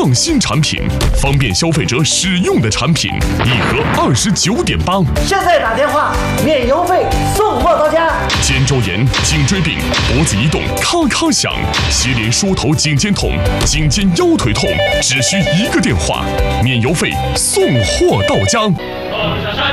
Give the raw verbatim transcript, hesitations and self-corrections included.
创新产品，方便消费者使用的产品，一盒二十九点八。 现在打电话，免邮费，送货到家。 肩周炎、颈椎病、脖子移动咔咔响，膝连缩头颈肩痛、颈肩腰腿痛，只需一个电话，免邮费，送货到家。 放下山